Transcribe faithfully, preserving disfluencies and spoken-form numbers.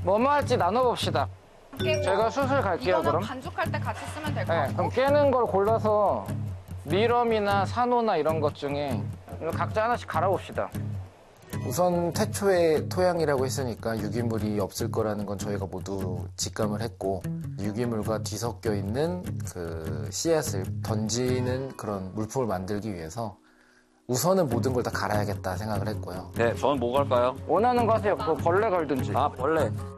뭐뭐 할지 나눠봅시다. 깨고, 제가 수술 갈게요, 이거는 그럼. 반죽할 때 같이 쓰면 될 것 네, 같고. 그럼 깨는 걸 골라서 미럼이나 산호나 이런 것 중에 각자 하나씩 갈아봅시다. 우선 태초에 토양이라고 했으니까 유기물이 없을 거라는 건 저희가 모두 직감을 했고, 유기물과 뒤섞여 있는 그 씨앗을 던지는 그런 물품을 만들기 위해서 우선은 모든 걸 다 갈아야겠다 생각을 했고요. 네, 저는 뭐 갈까요? 원하는 거 하세요. 그 벌레 걸든지. 아, 벌레.